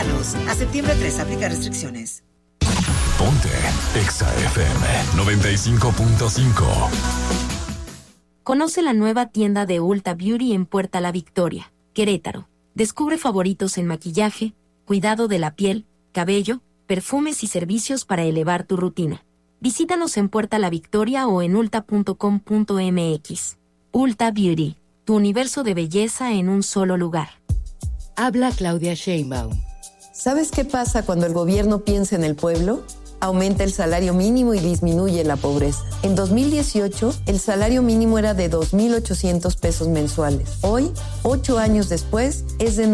Visítanos. A septiembre 3 aplica restricciones. Ponte Exa FM 95.5. Conoce la nueva tienda de Ulta Beauty en Puerta La Victoria, Querétaro. Descubre favoritos en maquillaje, cuidado de la piel, cabello, perfumes y servicios para elevar tu rutina. Visítanos en Puerta La Victoria o en ulta.com.mx. Ulta Beauty, tu universo de belleza en un solo lugar. Habla Claudia Sheinbaum. ¿Sabes qué pasa cuando el gobierno piensa en el pueblo? Aumenta el salario mínimo y disminuye la pobreza. En 2018, el salario mínimo era de 2,800 pesos mensuales. Hoy, 8 años después, es de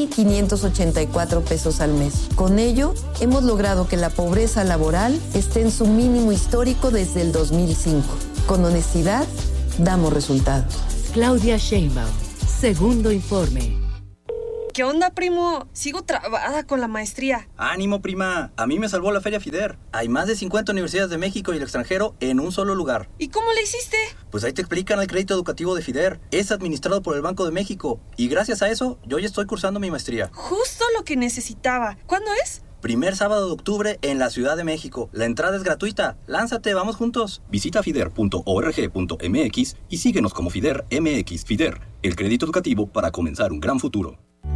9,584 pesos al mes. Con ello, hemos logrado que la pobreza laboral esté en su mínimo histórico desde el 2005. Con honestidad, damos resultados. Claudia Sheinbaum, segundo informe. ¿Qué onda, primo? Sigo trabada con la maestría. ¡Ánimo, prima! A mí me salvó la Feria FIDER. Hay más de 50 universidades de México y el extranjero en un solo lugar. ¿Y cómo le hiciste? Pues ahí te explican el crédito educativo de FIDER. Es administrado por el Banco de México. Y gracias a eso, yo ya estoy cursando mi maestría. Justo lo que necesitaba. ¿Cuándo es? Primer sábado de octubre en la Ciudad de México. La entrada es gratuita. Lánzate, vamos juntos. Visita fider.org.mx y síguenos como FIDER MX. FIDER, el crédito educativo para comenzar un gran futuro.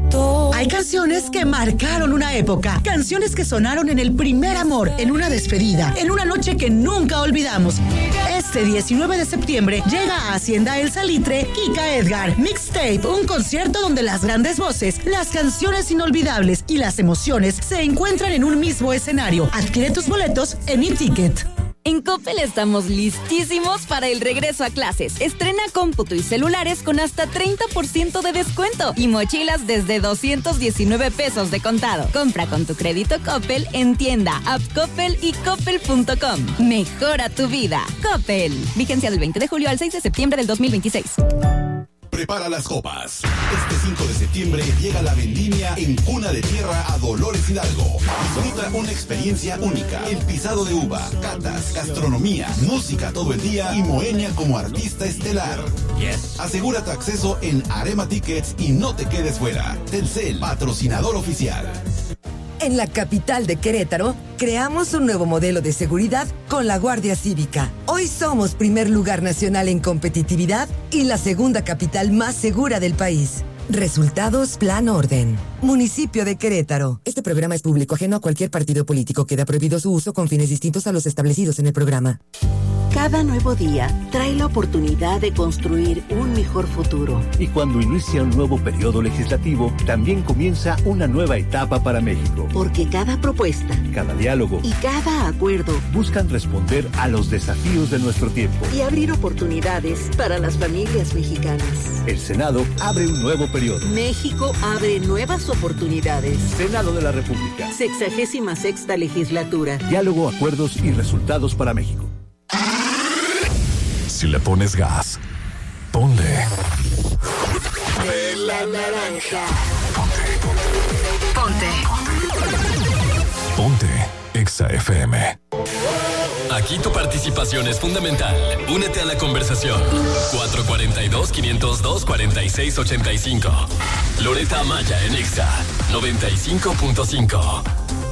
Hay canciones que marcaron una época, canciones que sonaron en el primer amor, en una despedida, en una noche que nunca olvidamos. Este 19 de septiembre llega a Hacienda El Salitre Kika Edgar Mixtape, un concierto donde las grandes voces, las canciones inolvidables y las emociones se encuentran en un mismo escenario. Adquiere tus boletos en eTicket. En Coppel estamos listísimos para el regreso a clases. Estrena cómputo y celulares con hasta 30% de descuento y mochilas desde 219 pesos de contado. Compra con tu crédito Coppel en tienda, app Coppel y coppel.com. Mejora tu vida. Coppel. Vigencia del 20 de julio al 6 de septiembre del 2026. Prepara las copas. Este 5 de septiembre llega la vendimia en Cuna de Tierra a Dolores Hidalgo. Disfruta una experiencia única. El pisado de uva, catas, gastronomía, música todo el día y Moenia como artista estelar. Asegura tu acceso en Arema Tickets y no te quedes fuera. Telcel, patrocinador oficial. En la capital de Querétaro, creamos un nuevo modelo de seguridad con la Guardia Cívica. Hoy somos primer lugar nacional en competitividad y la segunda capital más segura del país. Resultados Plan Orden. Municipio de Querétaro. Este programa es público ajeno a cualquier partido político. Queda prohibido su uso con fines distintos a los establecidos en el programa. Cada nuevo día trae la oportunidad de construir un mejor futuro. Y cuando inicia un nuevo periodo legislativo, también comienza una nueva etapa para México. Porque cada propuesta, cada diálogo y cada acuerdo buscan responder a los desafíos de nuestro tiempo y abrir oportunidades para las familias mexicanas. El Senado abre un nuevo periodo. México abre nuevas oportunidades. Senado de la República. 66ª legislatura. Diálogo, acuerdos y resultados para México. Si le pones gas, ponle. De la naranja. Ponte. Ponte Exa FM. Aquí tu participación es fundamental. Únete a la conversación. 442-502-4685. Loreta Amaya en Exa 95.5.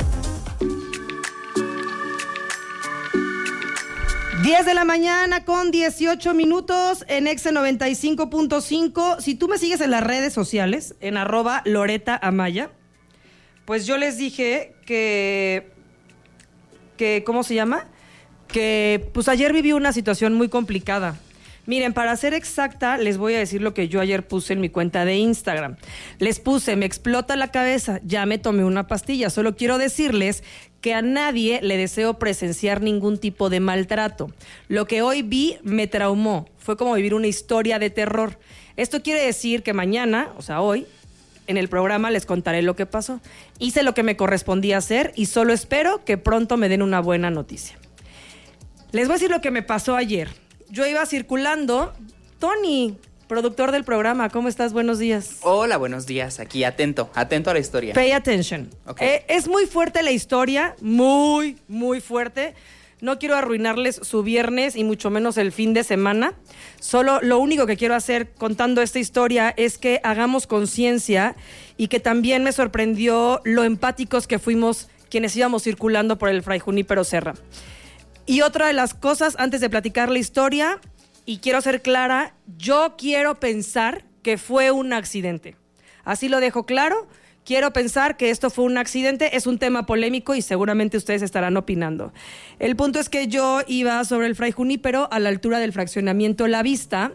10 de la mañana con 18 minutos en Exa 95.5. Si tú me sigues en las redes sociales, en @LoretaAmaya, pues yo les dije que ¿cómo se llama? Que pues ayer viví una situación muy complicada. Miren, para ser exacta, les voy a decir lo que yo ayer puse en mi cuenta de Instagram. Les puse, me explota la cabeza, ya me tomé una pastilla. Solo quiero decirles que a nadie le deseo presenciar ningún tipo de maltrato. Lo que hoy vi me traumó. Fue como vivir una historia de terror. Esto quiere decir que mañana, o sea, hoy, en el programa les contaré lo que pasó. Hice lo que me correspondía hacer y solo espero que pronto me den una buena noticia. Les voy a decir lo que me pasó ayer. Yo iba circulando. Tony, productor del programa, ¿cómo estás? Buenos días. Hola, buenos días. Aquí, atento a la historia. Pay attention. Okay. Es muy fuerte la historia, muy, muy fuerte. No quiero arruinarles su viernes y mucho menos el fin de semana. Solo lo único que quiero hacer contando esta historia es que hagamos conciencia y que también me sorprendió lo empáticos que fuimos quienes íbamos circulando por el Fray Junípero Serra. Y otra de las cosas, antes de platicar la historia, y quiero ser clara, yo quiero pensar que fue un accidente. Así lo dejo claro. Quiero pensar que esto fue un accidente, es un tema polémico y seguramente ustedes estarán opinando. El punto es que yo iba sobre el Fray Junípero a la altura del fraccionamiento La Vista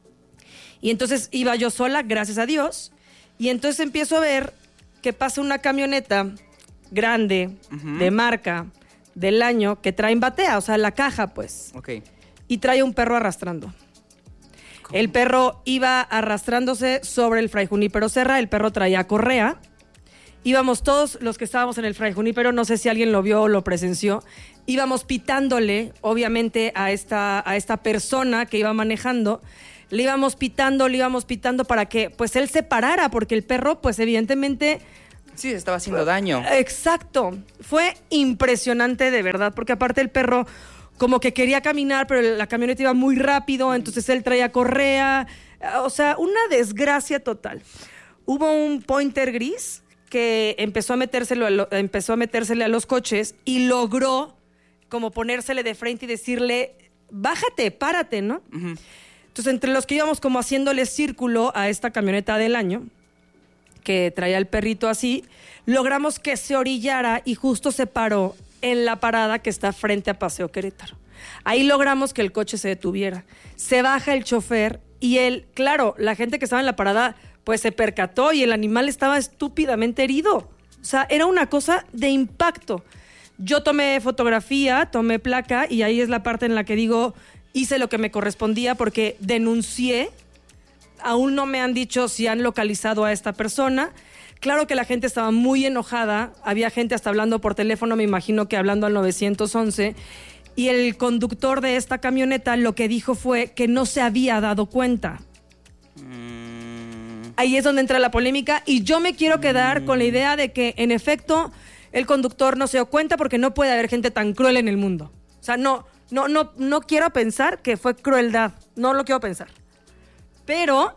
y entonces iba yo sola, gracias a Dios, y entonces empiezo a ver que pasa una camioneta grande, de marca, del año, que trae batea, o sea, la caja, pues. Ok. Y trae un perro arrastrando. ¿Cómo? El perro iba arrastrándose sobre el Fray Junípero Serra, el perro traía correa. Íbamos todos los que estábamos en el Fray Junípero, no sé si alguien lo vio o lo presenció, íbamos pitándole, obviamente, a esta persona que iba manejando. Le íbamos pitando para que, pues, él se parara, porque el perro, pues, evidentemente... Sí, se estaba haciendo daño. Exacto. Fue impresionante, de verdad, porque aparte el perro como que quería caminar, pero la camioneta iba muy rápido, entonces él traía correa. O sea, una desgracia total. Hubo un pointer gris que empezó a metérsele a los coches y logró como ponérsele de frente y decirle, bájate, párate, ¿no? Uh-huh. Entonces, entre los que íbamos como haciéndole círculo a esta camioneta del año, que traía el perrito así, logramos que se orillara y justo se paró en la parada que está frente a Paseo Querétaro. Ahí logramos que el coche se detuviera. Se baja el chofer y él, claro, la gente que estaba en la parada pues se percató y el animal estaba estúpidamente herido. O sea, era una cosa de impacto. Yo tomé fotografía, tomé placa y ahí es la parte en la que digo, hice lo que me correspondía porque denuncié. Aún no me han dicho si han localizado a esta persona. Claro que la gente estaba muy enojada. Había gente hasta hablando por teléfono, me imagino que hablando al 911. Y el conductor de esta camioneta lo que dijo fue que no se había dado cuenta. Ahí es donde entra la polémica. Y yo me quiero quedar con la idea de que, en efecto, el conductor no se dio cuenta porque no puede haber gente tan cruel en el mundo. O sea, no quiero pensar que fue crueldad. No lo quiero pensar. Pero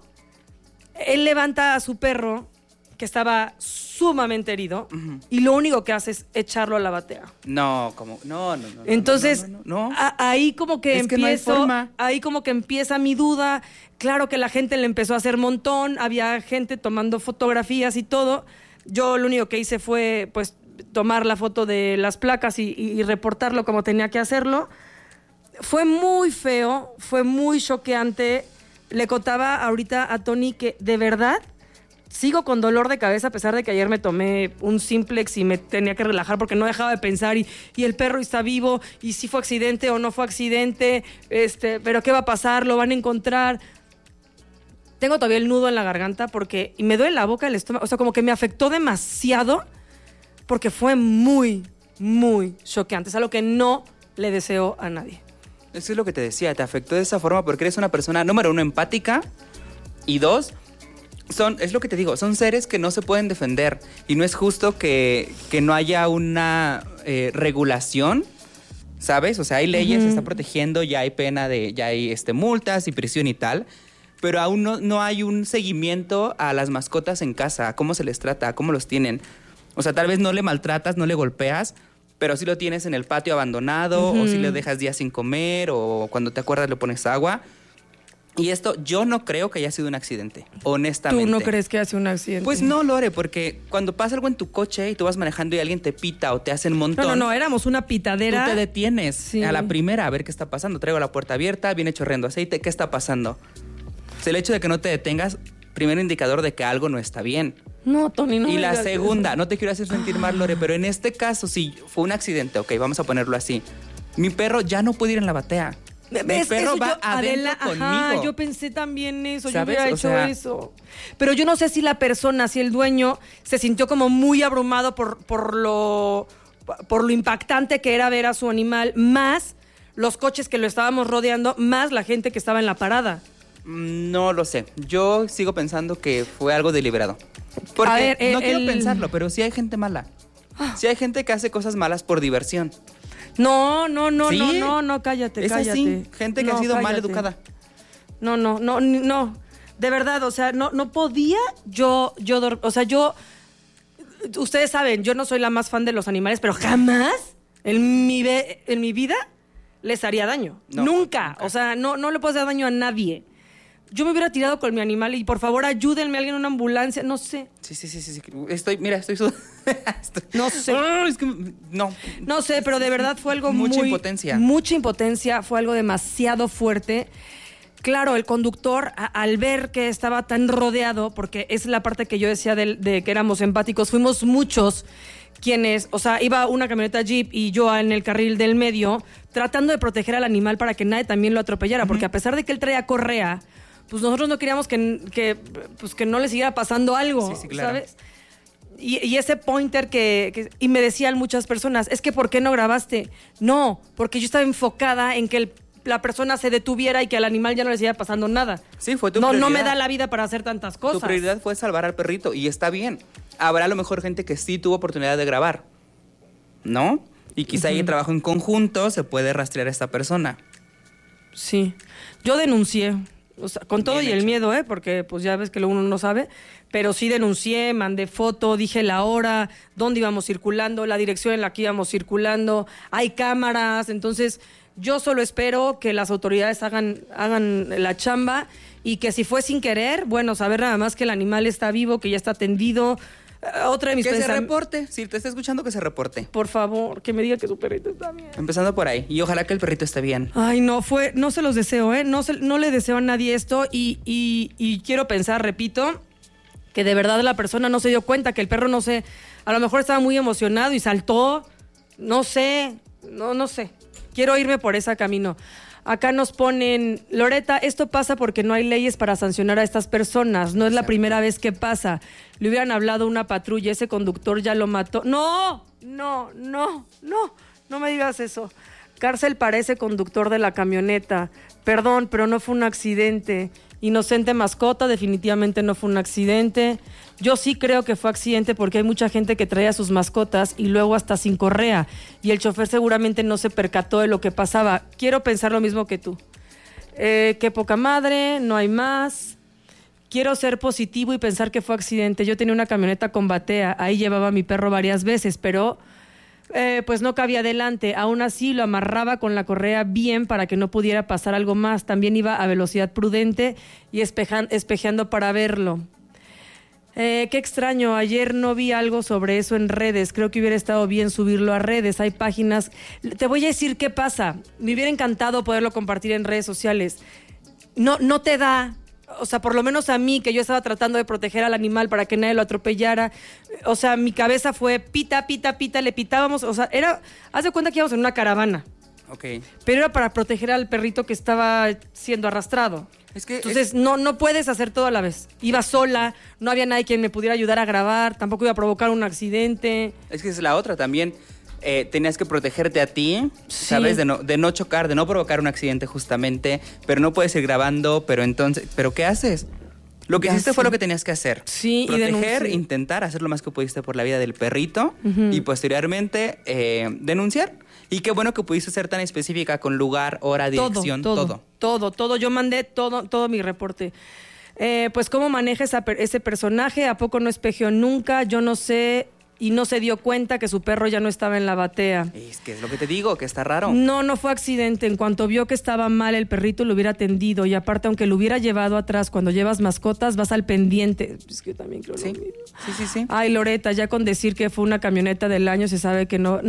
él levanta a su perro, que estaba sumamente herido, uh-huh, y lo único que hace es echarlo a la batea. No, como, no. Entonces, no. Ahí como que es empiezo, que no hay forma. Ahí como que empieza mi duda. Claro que la gente le empezó a hacer montón, había gente tomando fotografías y todo. Yo lo único que hice fue, pues, tomar la foto de las placas y reportarlo como tenía que hacerlo. Fue muy feo, fue muy choqueante. Le contaba ahorita a Tony que de verdad sigo con dolor de cabeza a pesar de que ayer me tomé un Simplex y me tenía que relajar porque no dejaba de pensar y el perro está vivo y si fue accidente o no fue accidente, pero ¿qué va a pasar? ¿Lo van a encontrar? Tengo todavía el nudo en la garganta y me duele la boca, el estómago, o sea, como que me afectó demasiado porque fue muy, muy choqueante. Es algo que no le deseo a nadie. Eso es lo que te decía, te afectó de esa forma porque eres una persona, número 1, empática, y 2, es lo que te digo, son seres que no se pueden defender y no es justo que no haya una regulación, ¿sabes? O sea, hay leyes, se está protegiendo, ya hay pena ya hay multas y prisión y tal, pero aún no hay un seguimiento a las mascotas en casa, a cómo se les trata, a cómo los tienen. O sea, tal vez no le maltratas, no le golpeas, pero si lo tienes en el patio abandonado, o si le dejas días sin comer, o cuando te acuerdas le pones agua. Y esto yo no creo que haya sido un accidente, honestamente. ¿Tú no crees que haya sido un accidente? Pues no, Lore, porque cuando pasa algo en tu coche y tú vas manejando y alguien te pita o te hacen montón... No, éramos una pitadera. Tú te detienes a la primera a ver qué está pasando. Traigo la puerta abierta, viene chorreando aceite, ¿qué está pasando? O sea, el hecho de que no te detengas, primer indicador de que algo no está bien. No, Tony, no. Y la segunda, no te quiero hacer sentir mal, Lore, pero en este caso, si fue un accidente, ok, vamos a ponerlo así. Mi perro ya no puede ir en la batea. Mi perro va adentro conmigo. Ajá, yo pensé también eso, yo hubiera hecho eso. Pero yo no sé si la persona, si el dueño se sintió como muy abrumado por lo impactante que era ver a su animal, más los coches que lo estábamos rodeando, más la gente que estaba en la parada. No lo sé. Yo sigo pensando que fue algo deliberado. Porque no quiero pensarlo, pero sí hay gente mala. Sí hay gente que hace cosas malas por diversión. No, ¿Sí? cállate, Es cállate. así, gente que ha sido mal educada. No. De verdad, o sea, no podía ustedes saben, yo no soy la más fan de los animales, pero jamás en mi vida les haría daño. Nunca. O sea, no le puedo hacer daño a nadie. Yo me hubiera tirado con mi animal y por favor ayúdenme a alguien en una ambulancia, no sé. Sí. Estoy sudando. No sé. Es que no. No sé, pero de verdad fue algo Mucha impotencia. Mucha impotencia, fue algo demasiado fuerte. Claro, el conductor, al ver que estaba tan rodeado, porque es la parte que yo decía de que éramos empáticos, fuimos muchos quienes, o sea, iba una camioneta Jeep y yo en el carril del medio, tratando de proteger al animal para que nadie también lo atropellara, porque a pesar de que él traía correa, pues nosotros no queríamos que no le siguiera pasando algo, sí, claro. ¿sabes? Y ese pointer y me decían muchas personas, es que ¿por qué no grabaste? No, porque yo estaba enfocada en que la persona se detuviera y que al animal ya no le siguiera pasando nada. Sí, fue tu prioridad. No me da la vida para hacer tantas cosas. Tu prioridad fue salvar al perrito y está bien. Habrá a lo mejor gente que sí tuvo oportunidad de grabar, ¿no? Y quizá ahí trabajo en conjunto se puede rastrear a esta persona. Sí. Yo denuncié, o sea, con todo Bien y el hecho. miedo, porque pues ya ves que uno no sabe, pero sí denuncié, mandé foto, dije la hora, dónde íbamos circulando, la dirección en la que íbamos circulando, hay cámaras, entonces yo solo espero que las autoridades hagan la chamba y que si fue sin querer, bueno, saber nada más que el animal está vivo, que ya está atendido. Otra de mis Que se reporte, si te está escuchando que se reporte. Por favor, que me diga que su perrito está bien. Empezando por ahí, y ojalá que el perrito esté bien. Ay, no se los deseo, no le deseo a nadie esto y quiero pensar, repito, que de verdad la persona no se dio cuenta, que el perro a lo mejor estaba muy emocionado y saltó, no sé. Quiero irme por ese camino. Acá nos ponen, Loreta, esto pasa porque no hay leyes para sancionar a estas personas. No es la primera vez que pasa. Le hubieran hablado a una patrulla, ese conductor ya lo mató. No me digas eso. Cárcel para ese conductor de la camioneta. Perdón, pero no fue un accidente. Inocente mascota, definitivamente no fue un accidente. Yo sí creo que fue accidente porque hay mucha gente que trae a sus mascotas y luego hasta sin correa. Y el chofer seguramente no se percató de lo que pasaba. Quiero pensar lo mismo que tú. Qué poca madre, no hay más. Quiero ser positivo y pensar que fue accidente. Yo tenía una camioneta con batea, ahí llevaba a mi perro varias veces, pero pues no cabía adelante. Aún así lo amarraba con la correa bien para que no pudiera pasar algo más. También iba a velocidad prudente y espejeando para verlo. Qué extraño, ayer no vi algo sobre eso en redes. Creo que hubiera estado bien subirlo a redes. Hay páginas. Te voy a decir qué pasa. Me hubiera encantado poderlo compartir en redes sociales. No te da. O sea, por lo menos a mí, que yo estaba tratando de proteger al animal para que nadie lo atropellara. O sea, mi cabeza fue pita, le pitábamos. O sea, haz de cuenta que íbamos en una caravana. Ok. Pero era para proteger al perrito que estaba siendo arrastrado. Entonces, no puedes hacer todo a la vez. Iba sola, no había nadie quien me pudiera ayudar a grabar, tampoco iba a provocar un accidente. Es que es la otra también. Tenías que protegerte a ti, sí. ¿Sabes? De no chocar, de no provocar un accidente justamente, pero no puedes ir grabando, ¿pero qué haces? Lo que hiciste fue lo que tenías que hacer. Sí, proteger, intentar hacer lo más que pudiste por la vida del perrito y posteriormente denunciar. Y qué bueno que pudiste ser tan específica con lugar, hora, dirección, todo. Yo mandé todo mi reporte. Pues cómo maneja ese personaje, ¿a poco no espejeó nunca? Yo no sé, y no se dio cuenta que su perro ya no estaba en la batea. Es que es lo que te digo, que está raro. No fue accidente. En cuanto vio que estaba mal el perrito, lo hubiera atendido. Y aparte, aunque lo hubiera llevado atrás, cuando llevas mascotas, vas al pendiente. Es que yo también creo lo mismo. Sí. Ay, Loreta, ya con decir que fue una camioneta del año se sabe que no.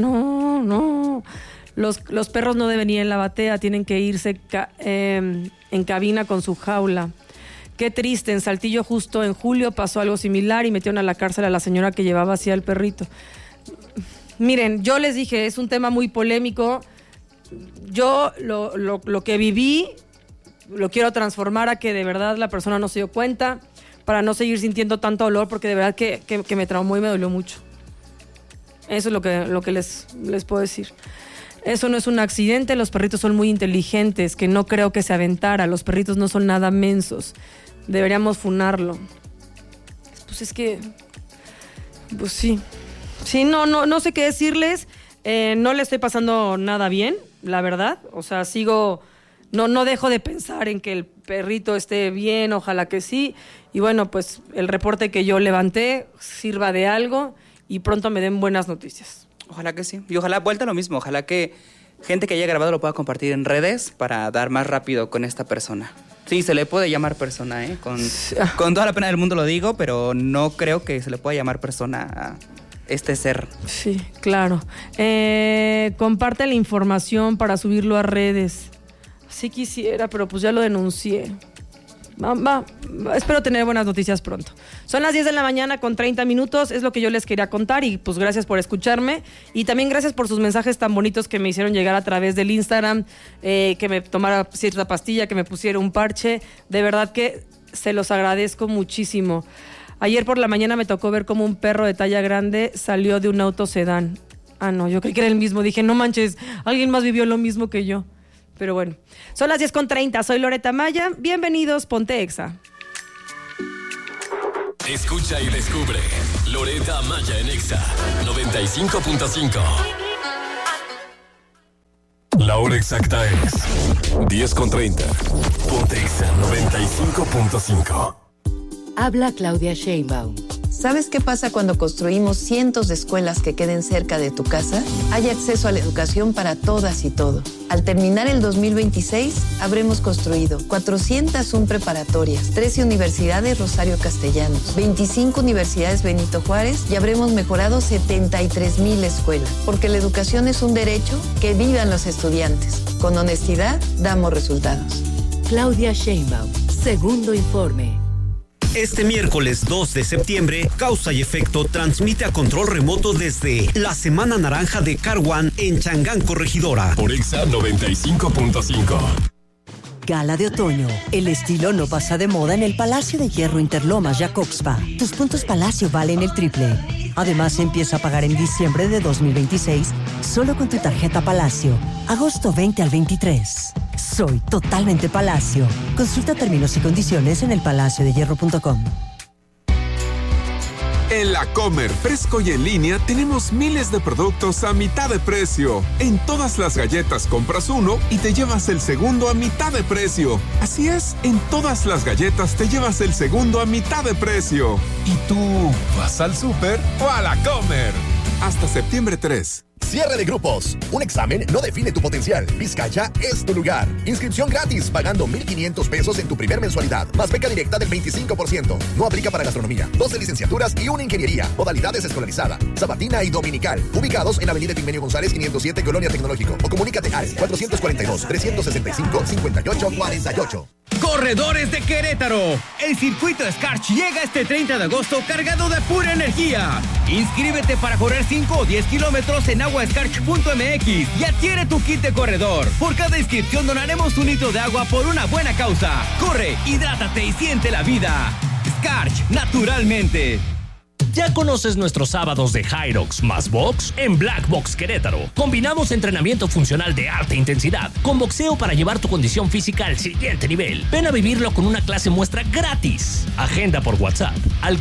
Los perros no deben ir en la batea, tienen que irse en cabina con su jaula. Qué triste, en Saltillo justo en julio pasó algo similar y metieron a la cárcel a la señora que llevaba así al perrito. Miren, yo les dije, es un tema muy polémico. Yo lo que viví lo quiero transformar a que de verdad la persona no se dio cuenta para no seguir sintiendo tanto dolor, porque de verdad que me traumó y me dolió mucho. Eso es lo que les puedo decir. Eso no es un accidente, los perritos son muy inteligentes, que no creo que se aventara. Los perritos no son nada mensos. Deberíamos funarlo. Pues es que... Pues sí. Sí, no sé qué decirles. No le estoy pasando nada bien, la verdad. O sea, sigo... No dejo de pensar en que el perrito esté bien, ojalá que sí. Y bueno, pues el reporte que yo levanté sirva de algo y pronto me den buenas noticias. Ojalá que sí. Y ojalá, vuelta a lo mismo, ojalá que gente que haya grabado lo pueda compartir en redes para dar más rápido con esta persona. Sí, se le puede llamar persona, ¿eh? Con toda la pena del mundo lo digo, pero no creo que se le pueda llamar persona a este ser. Sí, claro. Comparte la información para subirlo a redes. Sí quisiera, pero pues ya lo denuncié. Espero tener buenas noticias pronto. Son las 10 de la mañana con 30 minutos, es lo que yo les quería contar y pues gracias por escucharme y también gracias por sus mensajes tan bonitos que me hicieron llegar a través del Instagram, que me tomara cierta pastilla, que me pusiera un parche. De verdad que se los agradezco muchísimo. Ayer por la mañana me tocó ver cómo un perro de talla grande salió de un auto sedán. Ah, no, yo creí que era el mismo. Dije, no manches, alguien más vivió lo mismo que yo. Pero bueno, son las 10:30, soy Loreta Maya, bienvenidos, Ponte Exa. Escucha y descubre Loreta Maya en Exa 95.5. La hora exacta es 10:30. Ponte Exa 95.5. Habla Claudia Sheinbaum. ¿Sabes qué pasa cuando construimos cientos de escuelas que queden cerca de tu casa? Hay acceso a la educación para todas y todos. Al terminar el 2026, habremos construido 401 preparatorias, 13 universidades Rosario Castellanos, 25 universidades Benito Juárez y habremos mejorado 73,000 escuelas. Porque la educación es un derecho, que vivan los estudiantes. Con honestidad, damos resultados. Claudia Sheinbaum, segundo informe. Este miércoles 2 de septiembre, Causa y Efecto transmite a control remoto desde la Semana Naranja de Car One en Changán, Corregidora. Por Exa 95.5. Gala de otoño. El estilo no pasa de moda en el Palacio de Hierro Interlomas Jacobspa. Tus puntos Palacio valen el triple. Además, empieza a pagar en diciembre de 2026 solo con tu tarjeta Palacio. Agosto 20 al 23. Soy totalmente Palacio. Consulta términos y condiciones en elpalaciodehierro.com. En La Comer, fresco y en línea, tenemos miles de productos a mitad de precio. En todas las galletas compras uno y te llevas el segundo a mitad de precio. Así es, en todas las galletas te llevas el segundo a mitad de precio. ¿Y tú vas al súper o a La Comer? Hasta septiembre 3. Cierre de grupos. Un examen no define tu potencial. Vizcaya es tu lugar. Inscripción gratis, pagando 1,500 pesos en tu primer mensualidad. Más beca directa del 25%. No aplica para gastronomía. 12 licenciaturas y una ingeniería. Modalidades escolarizada, sabatina y dominical. Ubicados en Avenida Epigmenio González 507, Colonia Tecnológico. O comunícate al 442-365-5848. Corredores de Querétaro. El circuito Skarch llega este 30 de agosto cargado de pura energía. Inscríbete para correr 5 o 10 kilómetros en aguaskarch.mx y adquiere tu kit de corredor. Por cada inscripción donaremos 1 litro de agua por una buena causa. Corre, hidrátate y siente la vida. Skarch, naturalmente. ¿Ya conoces nuestros sábados de Hyrox más Box? En Black Box Querétaro combinamos entrenamiento funcional de alta intensidad con boxeo para llevar tu condición física al siguiente nivel. Ven a vivirlo con una clase muestra gratis. Agenda por WhatsApp al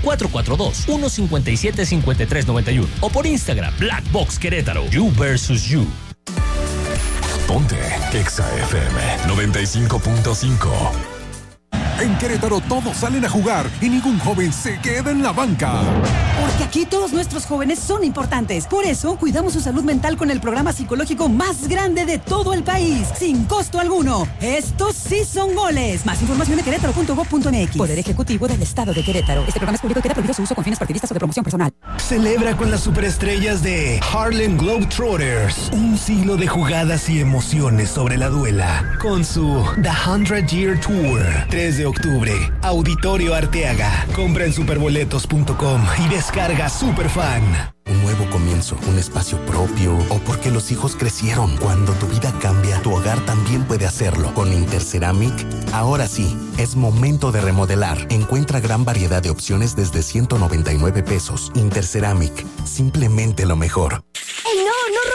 442-157-5391 o por Instagram Black Box Querétaro. You versus you. Ponte Exa FM 95.5. En Querétaro todos salen a jugar y ningún joven se queda en la banca. Porque aquí todos nuestros jóvenes son importantes. Por eso cuidamos su salud mental con el programa psicológico más grande de todo el país, sin costo alguno. Estos sí son goles. Más información en querétaro.gov.mx. Poder Ejecutivo del Estado de Querétaro. Este programa es público y queda prohibido su uso con fines partidistas o de promoción personal. Celebra con las superestrellas de Harlem Globetrotters un siglo de jugadas y emociones sobre la duela con su The 100 Year Tour. 3 de octubre, Auditorio Arteaga. Compra en superboletos.com y descarga Superfan. Un nuevo comienzo, un espacio propio o porque los hijos crecieron. Cuando tu vida cambia, tu hogar también puede hacerlo. Con Interceramic, ahora sí, es momento de remodelar. Encuentra gran variedad de opciones desde 199 pesos. Interceramic, simplemente lo mejor. ¡Ey, no rompas tu coche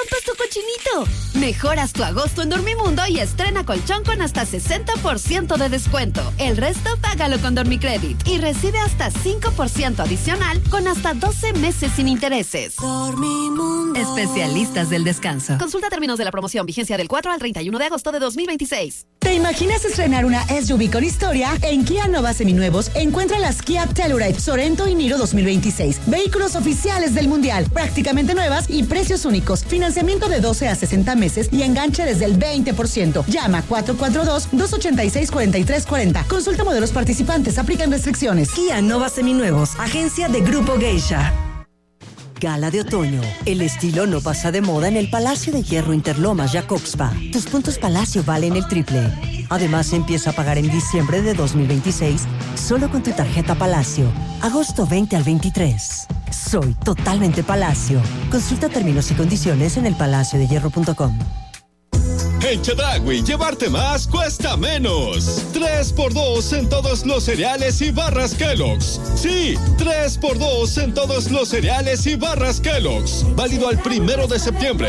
cochinito. Mejoras tu agosto en Dormimundo y estrena colchón con hasta 60% de descuento. El resto págalo con Dormicredit y recibe hasta 5% adicional con hasta 12 meses sin intereses. Dormimundo. Especialistas del descanso. Consulta términos de la promoción. Vigencia del 4 al 31 de agosto de 2026. ¿Te imaginas estrenar una SUV con historia? En Kia Nova Seminuevos encuentra las Kia Telluride, Sorento y Niro 2026. Vehículos oficiales del Mundial, prácticamente nuevas y precios únicos. Financiamiento de 12 a 60 meses y enganche desde el 20%. Llama 442-286-4340. Consulta modelos participantes. Aplican restricciones. Kia Nova Seminuevos, agencia de Grupo Geisha. Gala de otoño. El estilo no pasa de moda en el Palacio de Hierro Interlomas Jacobspa. Tus puntos Palacio valen el triple. Además, empieza a pagar en diciembre de 2026 solo con tu tarjeta Palacio. Agosto 20 al 23. Soy totalmente Palacio. Consulta términos y condiciones en elpalaciodehierro.com. En Chedraui, llevarte más cuesta menos. 3x2 en todos los cereales y barras Kellogg's. Sí, 3x2 en todos los cereales y barras Kellogg's. Válido al 1 de septiembre.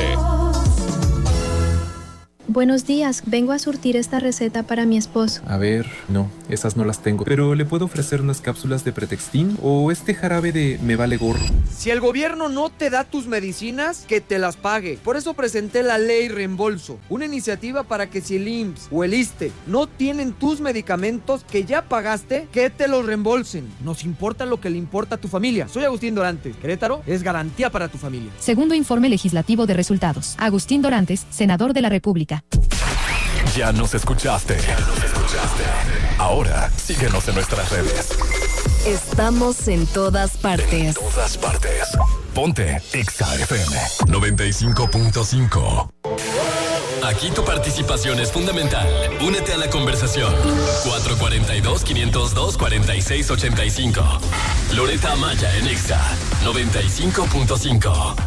Buenos días, vengo a surtir esta receta para mi esposo. A ver, no, esas no las tengo. Pero ¿le puedo ofrecer unas cápsulas de Pretextin o este jarabe de Me Vale Gorro? Si el gobierno no te da tus medicinas, que te las pague. Por eso presenté la ley reembolso, una iniciativa para que si el IMSS o el ISSSTE no tienen tus medicamentos que ya pagaste, que te los reembolsen. Nos importa lo que le importa a tu familia. Soy Agustín Dorantes. Querétaro es garantía para tu familia. Segundo informe legislativo de resultados. Agustín Dorantes, senador de la República. Ya nos escuchaste. Ahora síguenos en nuestras redes. Estamos en todas partes. Ponte Exa FM 95.5. Aquí tu participación es fundamental. Únete a la conversación. 442-502-4685. Loreta Amaya en Exa 95.5.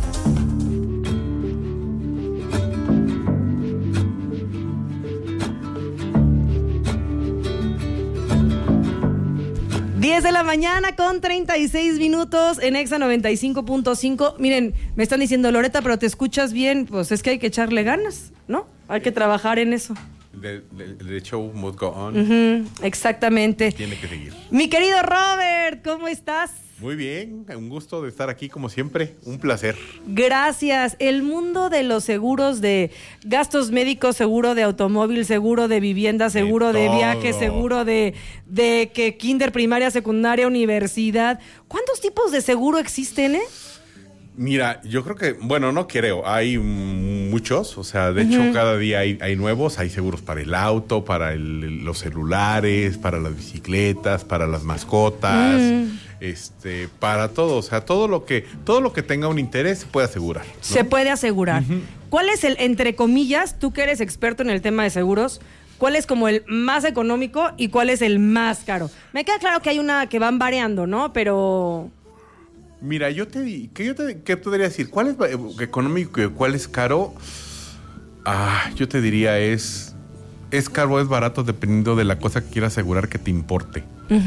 De la mañana con 36 minutos en Exa 95.5. Miren, me están diciendo, Loreta, pero te escuchas bien. Pues es que hay que echarle ganas, ¿no? Hay que trabajar en eso. The show must go on. Exactamente. Tiene que seguir. Mi querido Robert, ¿cómo estás? Muy bien, un gusto de estar aquí como siempre, un placer. Gracias. El mundo de los seguros de gastos médicos, seguro de automóvil, seguro de vivienda, seguro de viaje, seguro de que kinder, primaria, secundaria, universidad. ¿Cuántos tipos de seguro existen, Mira, yo creo que, bueno, no creo, hay muchos, o sea, de hecho cada día hay nuevos, hay seguros para el auto, para los celulares, para las bicicletas, para las mascotas, para todo, o sea, todo lo que tenga un interés se puede asegurar, ¿no? Se puede asegurar. ¿Cuál es el, entre comillas, tú que eres experto en el tema de seguros, cuál es como el más económico y cuál es el más caro? Me queda claro que hay una que van variando, ¿no? Pero... Mira, ¿qué podría decir? ¿Cuál es económico y cuál es caro? Yo te diría es caro o es barato dependiendo de la cosa que quieras asegurar que te importe.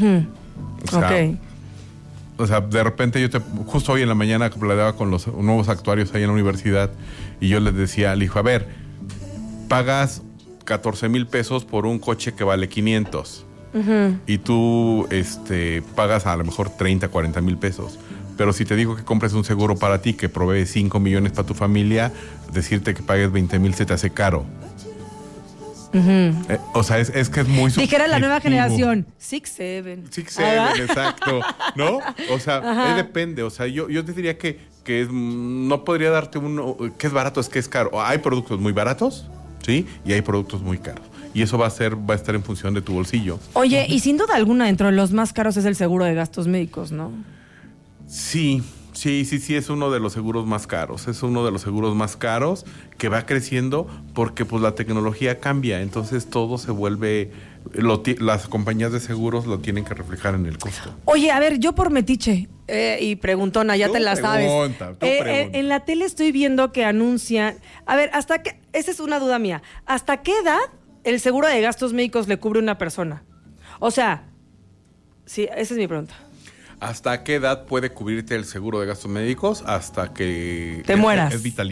O sea, de repente justo hoy en la mañana platicaba con los nuevos actuarios ahí en la universidad y yo les decía, le dijo, a ver, pagas 14,000 pesos por un coche que vale 500 y tú pagas a lo mejor 30, 40,000 pesos. Pero si te digo que compres un seguro para ti que provee 5 millones para tu familia, decirte que pagues 20,000 se te hace caro. O sea, es que es muy subjetivo. Dijera la nueva generación, 6'7". 6'7", exacto, ¿no? O sea, depende. O sea, yo te diría que no podría darte uno que es barato, es que es caro. Hay productos muy baratos, ¿sí? Y hay productos muy caros. Y eso va a estar en función de tu bolsillo. Oye, y sin duda alguna, dentro de los más caros es el seguro de gastos médicos, ¿no? Sí, es uno de los seguros más caros. Es uno de los seguros más caros que va creciendo porque pues la tecnología cambia. Entonces todo se vuelve... las compañías de seguros lo tienen que reflejar en el costo. Oye, a ver, yo por metiche y preguntona, ya te la sabes. En la tele estoy viendo que anuncian... A ver, ¿hasta qué? Esa es una duda mía. ¿Hasta qué edad el seguro de gastos médicos le cubre a una persona? O sea, sí, esa es mi pregunta. ¿Hasta qué edad puede cubrirte el seguro de gastos médicos? Hasta que... te mueras. Es vitalicio.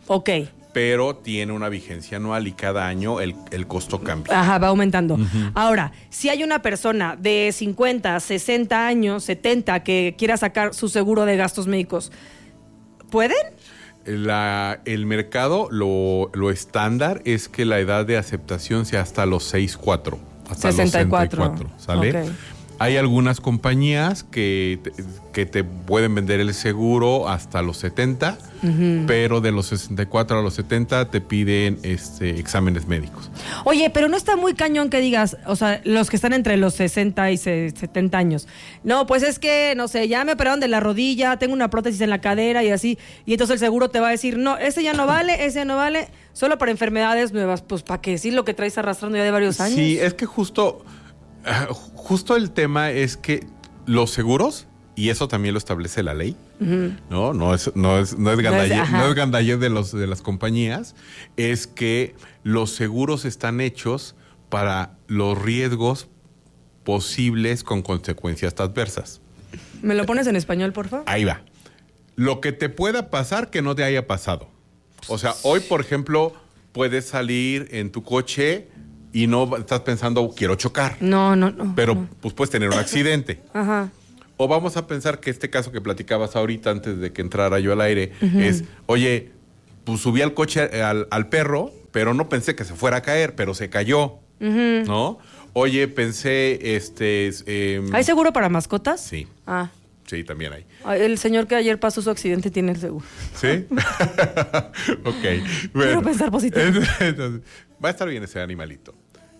Ok. Pero tiene una vigencia anual y cada año el costo cambia. Ajá, va aumentando. Ahora, si hay una persona de 50, 60 años, 70 que quiera sacar su seguro de gastos médicos, ¿pueden? El mercado, lo estándar es que la edad de aceptación sea hasta los 64. Hasta 64. los 64, ¿sale? Okay. Hay algunas compañías que te pueden vender el seguro hasta los 70, pero de los 64 a los 70 te piden exámenes médicos. Oye, pero no está muy cañón que digas, o sea, los que están entre los 60 y 70 años. No, pues es que, no sé, ya me operaron de la rodilla, tengo una prótesis en la cadera y así. Y entonces el seguro te va a decir, no, ese ya no vale, solo para enfermedades nuevas. Pues, ¿para qué decir lo que traes arrastrando ya de varios años? Sí, es que justo el tema es que los seguros, y eso también lo establece la ley, no es gandallez de las compañías, es que los seguros están hechos para los riesgos posibles con consecuencias adversas. ¿Me lo pones en español, por favor? Ahí va. Lo que te pueda pasar que no te haya pasado. O sea, hoy, por ejemplo, puedes salir en tu coche y no estás pensando, quiero chocar. No. Pero pues puedes tener un accidente. Ajá. O vamos a pensar que este caso que platicabas ahorita antes de que entrara yo al aire es, oye, pues subí al coche al perro, pero no pensé que se fuera a caer, pero se cayó, ¿no? Oye, pensé, ¿hay seguro para mascotas? Sí. Ah. Sí, también hay. El señor que ayer pasó su accidente tiene el seguro. ¿Sí? Ok. Quiero pensar positivo. Entonces, va a estar bien ese animalito.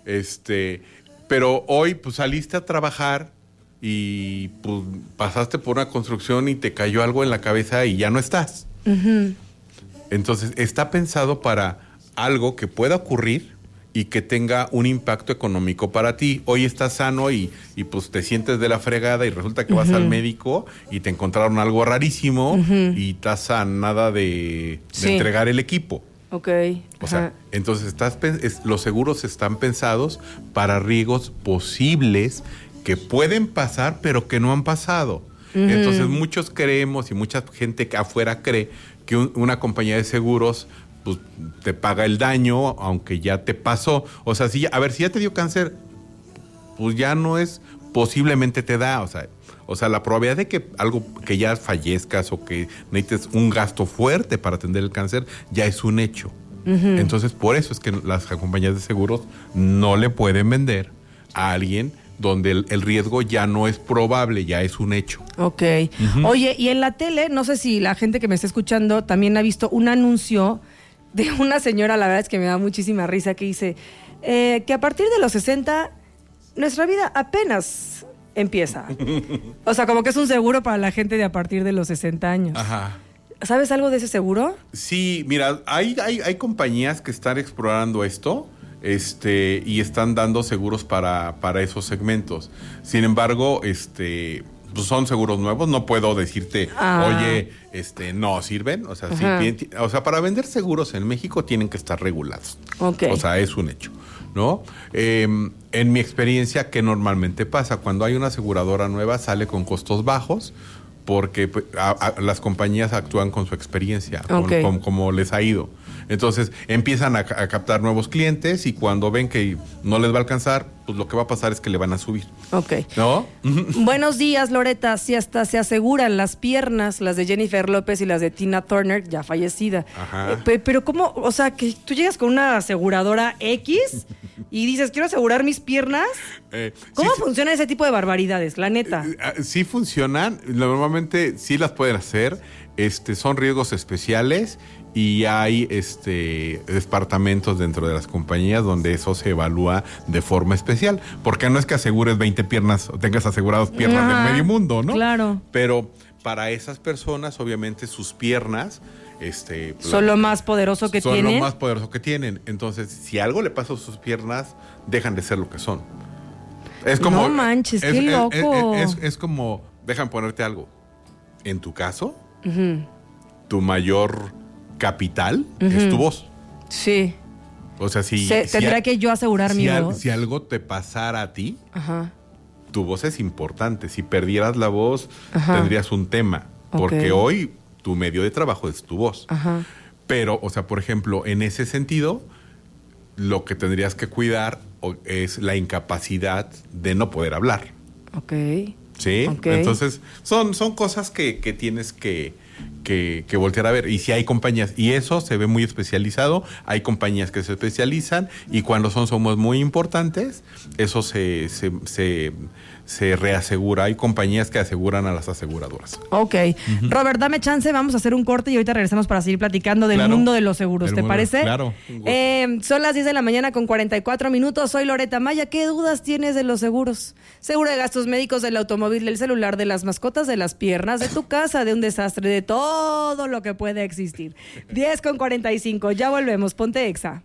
Pero hoy, pues, saliste a trabajar y pues, pasaste por una construcción y te cayó algo en la cabeza y ya no estás. Entonces, está pensado para algo que pueda ocurrir y que tenga un impacto económico para ti. Hoy estás sano y pues te sientes de la fregada y resulta que vas al médico y te encontraron algo rarísimo y estás a nada de entregar el equipo. Ok. O sea, entonces los seguros están pensados para riesgos posibles que pueden pasar pero que no han pasado. Entonces muchos creemos y mucha gente que afuera cree que una compañía de seguros pues te paga el daño, aunque ya te pasó. O sea, si ya te dio cáncer, pues ya no es, posiblemente te da. O sea, la probabilidad de que algo, que ya fallezcas o que necesites un gasto fuerte para atender el cáncer, ya es un hecho. Entonces, por eso es que las compañías de seguros no le pueden vender a alguien donde el riesgo ya no es probable, ya es un hecho. Ok. Oye, y en la tele, no sé si la gente que me está escuchando también ha visto un anuncio de una señora, la verdad es que me da muchísima risa, que dice que a partir de los 60 nuestra vida apenas empieza. O sea, como que es un seguro para la gente de a partir de los 60 años. Ajá. ¿Sabes algo de ese seguro? Sí, mira, hay compañías que están explorando esto y están dando seguros para esos segmentos. Sin embargo, pues son seguros nuevos, no puedo decirte, oye, no sirven. O sea, para vender seguros en México tienen que estar regulados. Okay. O sea, es un hecho, ¿no? En mi experiencia, ¿qué normalmente pasa? Cuando hay una aseguradora nueva, sale con costos bajos, porque las compañías actúan con su experiencia, como les ha ido. Entonces empiezan a captar nuevos clientes y cuando ven que no les va a alcanzar, pues lo que va a pasar es que le van a subir. Ok. ¿No? Buenos días, Loreta. Si hasta se aseguran las piernas, las de Jennifer López y las de Tina Turner, ya fallecida. Ajá. Pero ¿cómo? O sea, que tú llegas con una aseguradora X y dices, quiero asegurar mis piernas. ¿Cómo funciona ese tipo de barbaridades, la neta? Sí funcionan. Normalmente sí las pueden hacer. Son riesgos especiales y hay departamentos dentro de las compañías donde eso se evalúa de forma especial. Porque no es que asegures 20 piernas o tengas asegurados piernas del medio mundo, ¿no? Claro. Pero para esas personas, obviamente, sus piernas son lo más poderoso que tienen. Son lo más poderoso que tienen. Entonces, si algo le pasa a sus piernas, dejan de ser lo que son. Es como, no manches, qué loco. Es como, dejan ponerte algo. En tu caso, tu mayor capital es tu voz. Sí. O sea, tendrá que yo asegurar mi voz. Si algo te pasara a ti, tu voz es importante. Si perdieras la voz, tendrías un tema. Porque hoy tu medio de trabajo es tu voz. Pero, o sea, por ejemplo, en ese sentido, lo que tendrías que cuidar es la incapacidad de no poder hablar. Ok. ¿Sí? Okay. Entonces, son cosas que tienes que voltear a ver. Y si hay compañías, y eso se ve muy especializado, hay compañías que se especializan y cuando son somos muy importantes, eso se reasegura. Hay compañías que aseguran a las aseguradoras. Ok. Robert, dame chance, vamos a hacer un corte y ahorita regresamos para seguir platicando del mundo de los seguros. ¿Te parece? Claro. Son las 10 de la mañana con 44 minutos. Soy Loreta Maya. ¿Qué dudas tienes de los seguros? Seguro de gastos médicos, del automóvil, del celular, de las mascotas, de las piernas, de tu casa, de un desastre, de todo lo que puede existir. 10 con 45. Ya volvemos. Ponte Exa.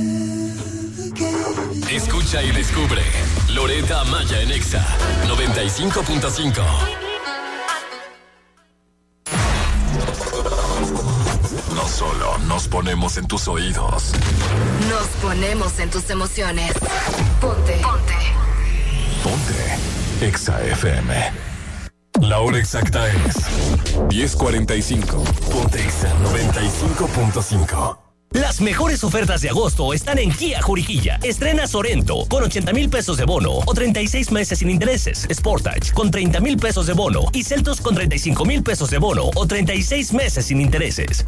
Escucha y descubre Loreta Maya en Exa 95.5. No solo nos ponemos en tus oídos, nos ponemos en tus emociones. Ponte. Exa FM. La hora exacta es 10:45. Ponte Exa 95.5. Las mejores ofertas de agosto están en Kia Juriquilla. Estrena Sorento con 80,000 pesos de bono o 36 meses sin intereses. Sportage con 30,000 pesos de bono y Celtos con 35,000 pesos de bono o 36 meses sin intereses.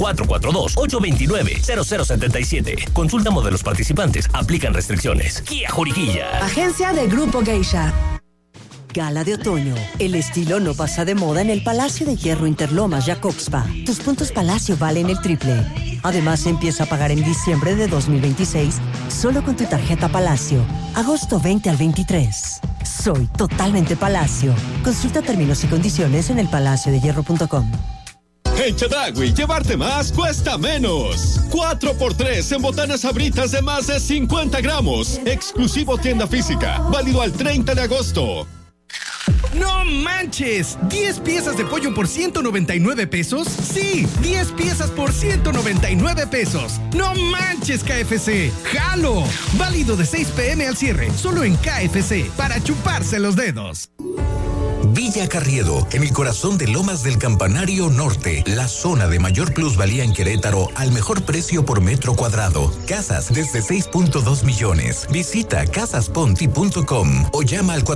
442-829-0077. Consulta modelos participantes. Aplican restricciones. Kia Juriquilla. Agencia de Grupo Geisha. Gala de otoño. El estilo no pasa de moda en el Palacio de Hierro Interlomas Jacobspa. Tus puntos Palacio valen el triple. Además, empieza a pagar en diciembre de 2026 solo con tu tarjeta Palacio. Agosto 20 al 23. Soy totalmente Palacio. Consulta términos y condiciones en elpalaciodehierro.com. En Chedraui, llevarte más cuesta menos. 4x3 en botanas Sabritas de más de 50 gramos. Exclusivo tienda física. Válido al 30 de agosto. ¡No manches! ¿10 piezas de pollo por 199 pesos? ¡Sí! 10 piezas por 199 pesos. ¡No manches, KFC! ¡Jalo! Válido de 6 p.m. al cierre. Solo en KFC. Para chuparse los dedos. Villa Carriedo, en el corazón de Lomas del Campanario Norte, la zona de mayor plusvalía en Querétaro al mejor precio por metro cuadrado. Casas desde 6.2 millones. Visita casasponti.com o llama al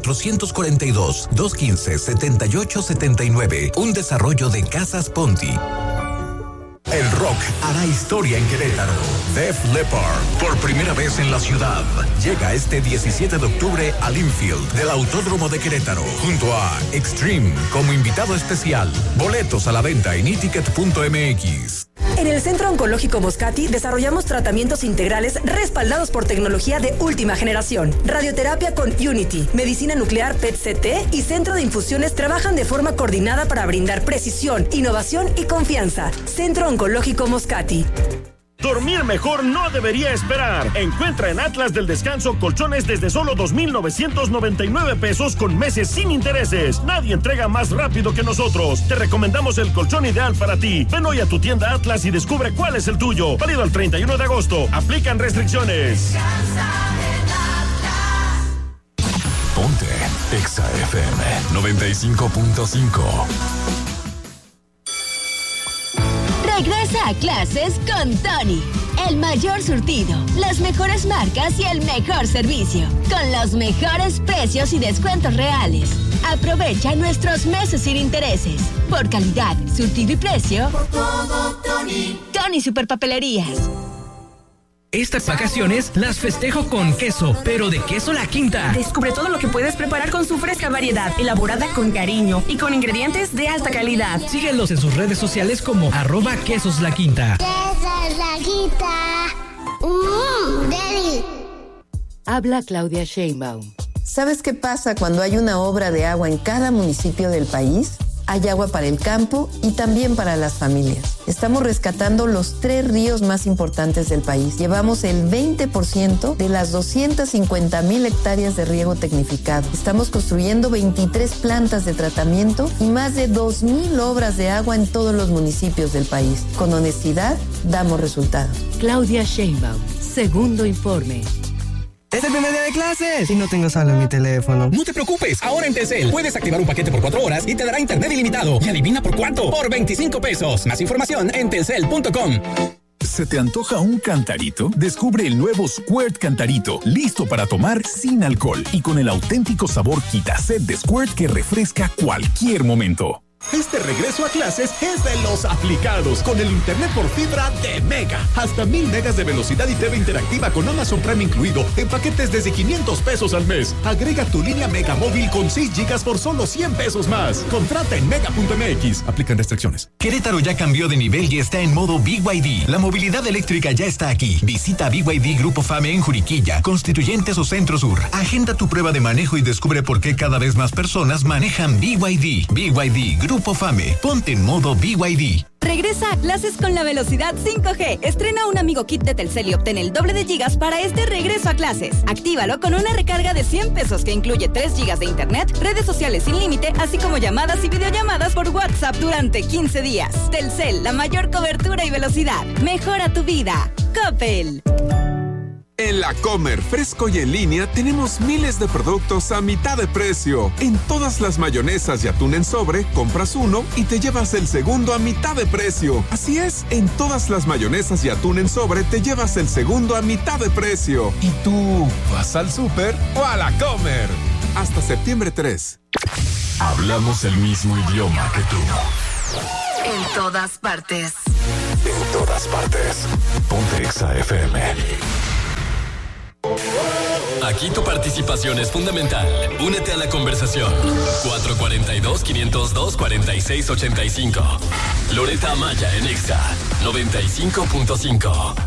442-215-7879. Un desarrollo de Casas Ponti. El rock hará historia en Querétaro. Def Leppard, por primera vez en la ciudad, llega este 17 de octubre al Infield del Autódromo de Querétaro, junto a Extreme como invitado especial. Boletos a la venta en iticket.mx. En el Centro Oncológico Moscati desarrollamos tratamientos integrales respaldados por tecnología de última generación. Radioterapia con Unity, medicina nuclear PET-CT y centro de infusiones trabajan de forma coordinada para brindar precisión, innovación y confianza. Centro Oncológico Moscati. Dormir mejor no debería esperar. Encuentra en Atlas del Descanso colchones desde solo 2,999 pesos con meses sin intereses. Nadie entrega más rápido que nosotros. Te recomendamos el colchón ideal para ti. Ven hoy a tu tienda Atlas y descubre cuál es el tuyo. Válido al 31 de agosto. Aplican restricciones. Ponte Exa FM 95.5. Regresa a clases con Tony. El mayor surtido, las mejores marcas y el mejor servicio. Con los mejores precios y descuentos reales. Aprovecha nuestros meses sin intereses. Por calidad, surtido y precio. Por todo, Tony. Tony Superpapelerías. Estas vacaciones las festejo con queso, pero de queso La Quinta. Descubre todo lo que puedes preparar con su fresca variedad, elaborada con cariño y con ingredientes de alta calidad. Síguelos en sus redes sociales como @quesoslaquinta. Quesos La Quinta. Deli. Habla Claudia Sheinbaum. ¿Sabes qué pasa cuando hay una obra de agua en cada municipio del país? Hay agua para el campo y también para las familias. Estamos rescatando los 3 ríos más importantes del país. Llevamos el 20% de las 250,000 hectáreas de riego tecnificado. Estamos construyendo 23 plantas de tratamiento y más de 2,000 obras de agua en todos los municipios del país. Con honestidad, damos resultados. Claudia Sheinbaum, segundo informe. ¡Es el primer día de clases! Y no tengo saldo en mi teléfono. No te preocupes, ahora en Telcel puedes activar un paquete por 4 horas y te dará internet ilimitado. ¿Y adivina por cuánto? Por 25 pesos. Más información en telcel.com. ¿Se te antoja un cantarito? Descubre el nuevo Squirt Cantarito, listo para tomar sin alcohol y con el auténtico sabor quita-sed de Squirt que refresca cualquier momento. Este regreso a clases es de los aplicados con el internet por fibra de Mega. Hasta 1000 megas de velocidad y TV interactiva con Amazon Prime incluido en paquetes desde 500 pesos al mes. Agrega tu línea Mega móvil con 6 gigas por solo 100 pesos más. Contrata en mega.mx. Aplican restricciones. Querétaro ya cambió de nivel y está en modo BYD. La movilidad eléctrica ya está aquí. Visita BYD Grupo Fame en Juriquilla, Constituyentes o Centro Sur. Agenda tu prueba de manejo y descubre por qué cada vez más personas manejan BYD. BYD Grupo Fame. Ponte en modo BYD. Regresa a clases con la velocidad 5G. Estrena un amigo kit de Telcel y obtén el doble de gigas para este regreso a clases. Actívalo con una recarga de 100 pesos que incluye 3 gigas de internet, redes sociales sin límite, así como llamadas y videollamadas por WhatsApp durante 15 días. Telcel, la mayor cobertura y velocidad. Mejora tu vida. Coppel. En La Comer, fresco y en línea, tenemos miles de productos a mitad de precio. En todas las mayonesas y atún en sobre, compras uno y te llevas el segundo a mitad de precio. Así es, en todas las mayonesas y atún en sobre, te llevas el segundo a mitad de precio. ¿Y tú vas al súper o a La Comer? Hasta septiembre 3. Hablamos el mismo idioma que tú. En todas partes. En todas partes. Ponte Exa FM. Aquí tu participación es fundamental. Únete a la conversación. 442-502-4685. Loreta Amaya en Exa 95.5.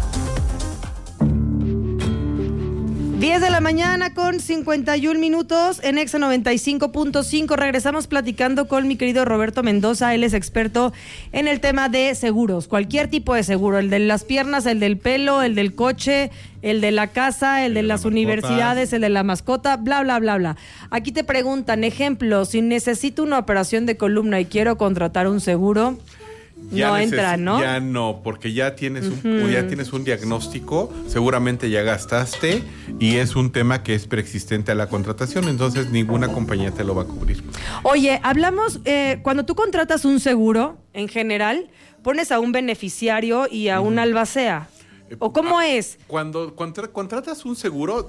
10 de la mañana con 51 minutos en Exa 95.5. Regresamos platicando con mi querido Roberto Mendoza. Él es experto en el tema de seguros, cualquier tipo de seguro, el de las piernas, el del pelo, el del coche, el de la casa, el de las universidades, el de la mascota, bla, bla, bla, bla. Aquí te preguntan, ejemplo, si necesito una operación de columna y quiero contratar un seguro, ya no entra, ¿no? Ya no, porque ya tienes un diagnóstico, seguramente ya gastaste y es un tema que es preexistente a la contratación, entonces ninguna compañía te lo va a cubrir. Oye, hablamos, cuando tú contratas un seguro, en general, pones a un beneficiario y a un albacea. ¿O cómo es? Cuando contratas un seguro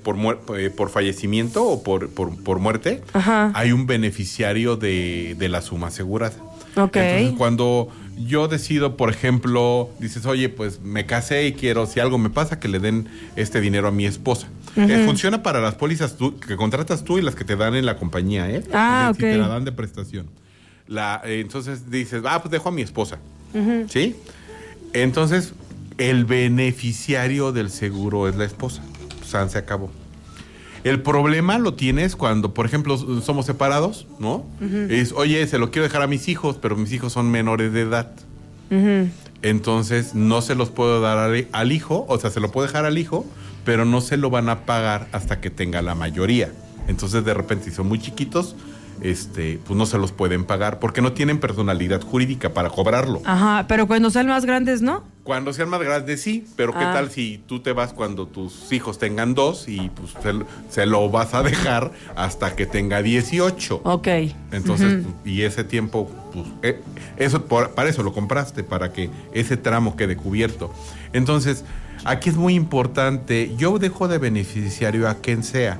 por fallecimiento o por muerte, ajá, hay un beneficiario de la suma asegurada. Okay. Entonces, cuando yo decido, por ejemplo, dices, oye, pues me casé y quiero, si algo me pasa, que le den este dinero a mi esposa. Uh-huh. Funciona para las pólizas que contratas tú y las que te dan en la compañía, ¿eh? Ah, si te la dan de prestación. Entonces dices, pues dejo a mi esposa. Uh-huh. ¿Sí? Entonces, el beneficiario del seguro es la esposa. San se acabó. El problema lo tienes cuando, por ejemplo, somos separados, ¿no? Uh-huh. Es, oye, se lo quiero dejar a mis hijos, pero mis hijos son menores de edad. Uh-huh. Entonces, no se los puedo dar al hijo, o sea, se lo puedo dejar al hijo, pero no se lo van a pagar hasta que tenga la mayoría. Entonces, de repente, si son muy chiquitos, pues no se los pueden pagar porque no tienen personalidad jurídica para cobrarlo. Ajá, pero cuando sean más grandes, ¿no? Cuando sean más grandes, sí, pero ¿qué tal si tú te vas cuando tus hijos tengan 2 y pues se lo vas a dejar hasta que tenga 18? Ok. Entonces, uh-huh, y ese tiempo, pues, para eso lo compraste, para que ese tramo quede cubierto. Entonces, aquí es muy importante, yo dejo de beneficiario a quien sea.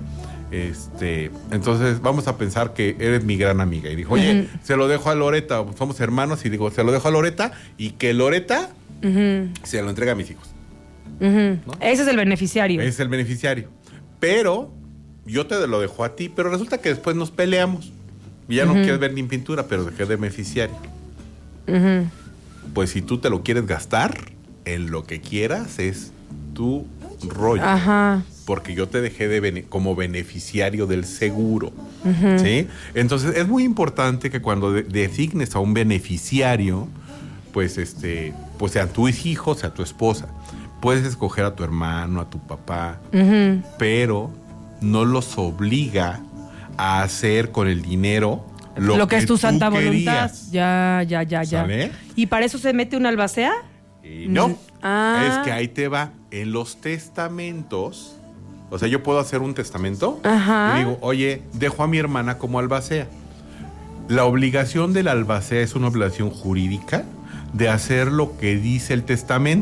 Entonces vamos a pensar que eres mi gran amiga y dijo, oye, uh-huh, se lo dejo a Loreta, somos hermanos, y digo, se lo dejo a Loreta y que Loreta, uh-huh, se lo entrega a mis hijos. Uh-huh. ¿No? Ese es el beneficiario. Ese es el beneficiario. Pero yo te lo dejo a ti, pero resulta que después nos peleamos y ya, uh-huh, no quieres ver ni pintura, pero dejé de beneficiario. Uh-huh. Pues si tú te lo quieres gastar en lo que quieras, es tu rollo. Ajá. Porque yo te dejé como beneficiario del seguro. Uh-huh. ¿Sí? Entonces, es muy importante que cuando designes a un beneficiario, pues sean tus hijos, sea tu esposa. Puedes escoger a tu hermano, a tu papá, uh-huh, pero no los obliga a hacer con el dinero lo que es tu santa voluntad. Ya. ¿Sale? ¿Y para eso se mete una albacea? No. Es que ahí te va. En los testamentos, o sea, yo puedo hacer un testamento. Ajá. Y digo, oye, dejo a mi hermana como albacea. La obligación del albacea es una obligación jurídica de hacer lo que dice el testamento.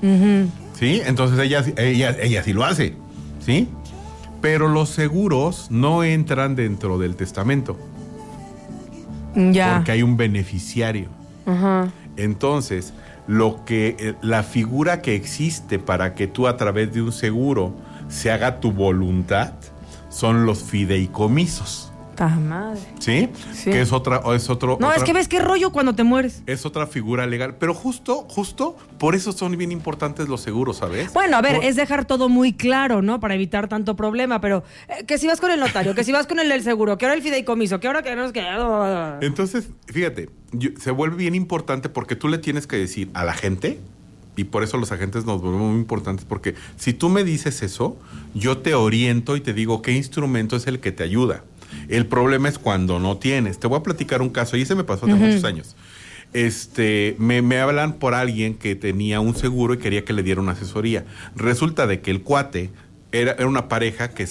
¿Sí? Entonces ella sí lo hace, ¿sí? Pero los seguros no entran dentro del testamento. Ya. Porque hay un beneficiario. Ajá. Entonces, la figura que existe para que tú a través de un seguro se haga tu voluntad son los fideicomisos. Madre. ¿Sí? Que es otro. No, es que ves qué rollo cuando te mueres. Es otra figura legal. Pero justo por eso son bien importantes los seguros, ¿sabes? Bueno, a ver, es dejar todo muy claro, ¿no? Para evitar tanto problema, pero que si vas con el notario, que si vas con el del seguro, que ahora el fideicomiso, que ahora que no es que... Entonces, fíjate, se vuelve bien importante porque tú le tienes que decir a la gente, y por eso los agentes nos volvemos muy importantes, porque si tú me dices eso, yo te oriento y te digo qué instrumento es el que te ayuda. El problema es cuando no tienes. Te voy a platicar un caso, y ese me pasó hace muchos años. Me hablan por alguien que tenía un seguro y quería que le diera una asesoría. Resulta de que el cuate era una pareja que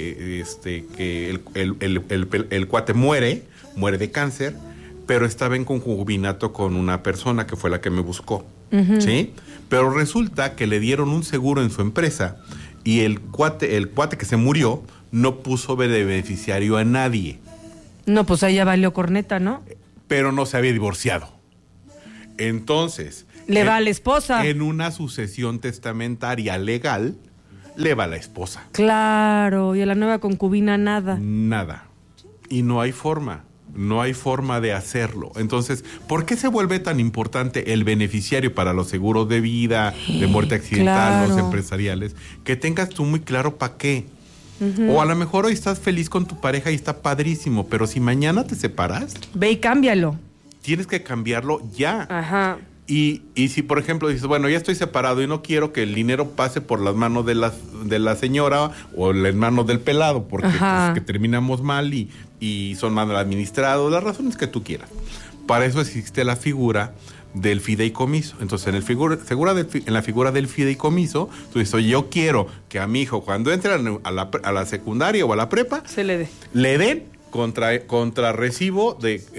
el cuate muere de cáncer, pero estaba en concubinato con una persona que fue la que me buscó. ¿Sí? Pero resulta que le dieron un seguro en su empresa y el cuate que se murió no puso de beneficiario a nadie. No, pues ahí ya valió corneta, ¿no? Pero no se había divorciado. Entonces... Le va a la esposa. En una sucesión testamentaria legal, le va a la esposa. Claro, y a la nueva concubina nada. Nada. Y no hay forma de hacerlo. Entonces, ¿por qué se vuelve tan importante el beneficiario para los seguros de vida, de muerte accidental, los empresariales? Que tengas tú muy claro para qué. O a lo mejor hoy estás feliz con tu pareja y está padrísimo, pero si mañana te separas... Ve y cámbialo. Tienes que cambiarlo ya. Ajá. Y si, por ejemplo, dices, bueno, ya estoy separado y no quiero que el dinero pase por las manos de la señora o las manos del pelado, porque pues, que terminamos mal y son mal administrados, las razones que tú quieras. Para eso existe la figura del fideicomiso. Entonces, en la figura del fideicomiso, tú dices, oye, yo quiero que a mi hijo, cuando entre a la secundaria o a la prepa, le den contra recibido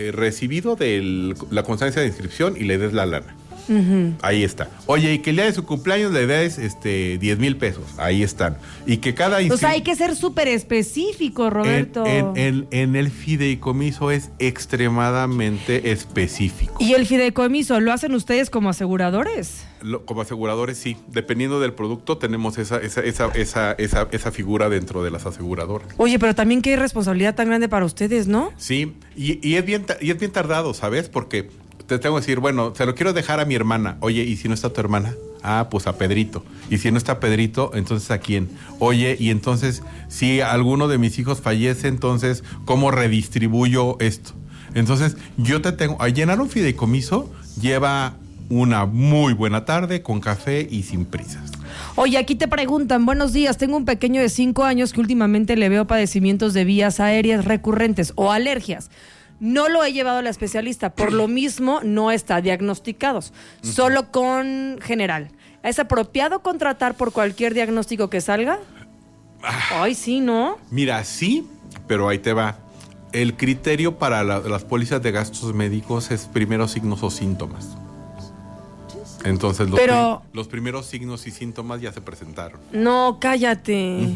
de la constancia de inscripción y le des la lana. Ahí está. Oye, y que el día de su cumpleaños le des 10,000 pesos. Ahí están. Y que cada... O sea, hay que ser súper específico, Roberto. En el fideicomiso es extremadamente específico. ¿Y el fideicomiso lo hacen ustedes como aseguradores? Como aseguradores, sí. Dependiendo del producto, tenemos esa figura dentro de las aseguradoras. Oye, pero también qué responsabilidad tan grande para ustedes, ¿no? Sí, y es bien tardado, ¿sabes? Porque... te tengo que decir, bueno, se lo quiero dejar a mi hermana. Oye, ¿y si no está tu hermana? Ah, pues a Pedrito. Y si no está Pedrito, entonces ¿a quién? Oye, y entonces, si alguno de mis hijos fallece, entonces, ¿cómo redistribuyo esto? Entonces, a llenar un fideicomiso lleva una muy buena tarde con café y sin prisas. Oye, aquí te preguntan, buenos días, tengo un pequeño de 5 años que últimamente le veo padecimientos de vías aéreas recurrentes o alergias. No lo he llevado a la especialista, por lo mismo no está diagnosticado, solo con general. ¿Es apropiado contratar por cualquier diagnóstico que salga? Ay, sí, ¿no? Mira, sí, pero ahí te va. El criterio para las pólizas de gastos médicos es primeros signos o síntomas. Entonces, los primeros signos y síntomas ya se presentaron. No, cállate.